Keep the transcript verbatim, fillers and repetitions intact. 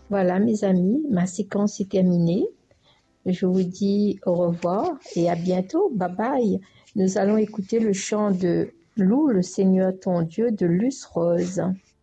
Voilà, mes amis, ma séquence est terminée. Je vous dis au revoir et à bientôt. Bye bye. Nous allons écouter le chant de Loue le Seigneur ton Dieu de Luce Rose.